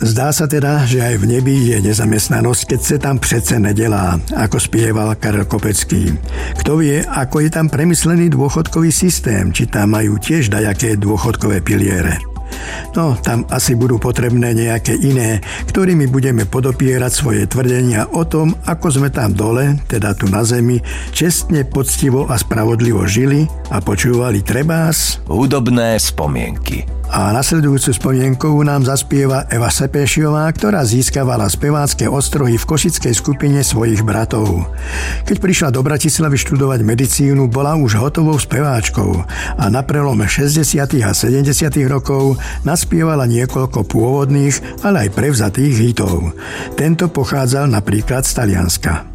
Zdá sa teda, že aj v nebi je nezamestnanosť, keď sa tam přece nedelá, ako spieval Karel Kopecký. Kto vie, ako je tam premyslený dôchodkový systém, či tam majú tiež dajaké dôchodkové piliere. No, tam asi budú potrebné nejaké iné, ktorými budeme podopierať svoje tvrdenia o tom, ako sme tam dole, teda tu na zemi, čestne, poctivo a spravodlivo žili a počúvali trebás hudobné spomienky. A nasledujúcu spomienkovú nám zaspieva Eva Sepešiová, ktorá získavala spevácké ostrohy v košickej skupine svojich bratov. Keď prišla do Bratislavy študovať medicínu, bola už hotovou speváčkou a na prelome 60. a 70. rokov naspievala niekoľko pôvodných, ale aj prevzatých hitov. Tento pochádzal napríklad z Talianska.